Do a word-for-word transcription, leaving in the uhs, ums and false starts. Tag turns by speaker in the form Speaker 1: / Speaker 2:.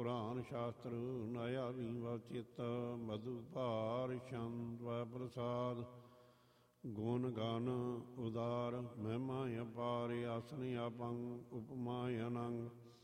Speaker 1: ਪੁਰਾਨ ਸ਼ਾਸਤਰ ਨਇਆ ਵੀਵਾ ਚਿਤ ਮਧੁ ਭਾਰ ਛੰਦ ਵੈ ਪ੍ਰਸਾਦ ਗੁਣ ਗਨ ਉਦਾਰ ਮਹਿਮਾ ਅਪਾਰ ਆਸਨ ਆਪੰਗ ਉਪਮਾ ਅਨੰਗ